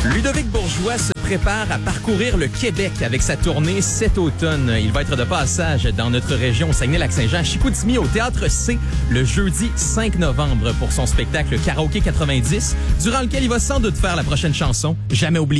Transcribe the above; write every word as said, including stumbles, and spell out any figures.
Ludovic Bourgeois se prépare à parcourir le Québec avec sa tournée cet automne. Il va être de passage dans notre région, Saguenay-Lac-Saint-Jean, à Chicoutimi, au Théâtre C, le jeudi cinq novembre pour son spectacle Karaoké quatre-vingt-dix, durant lequel il va sans doute faire la prochaine chanson, Jamais oublié.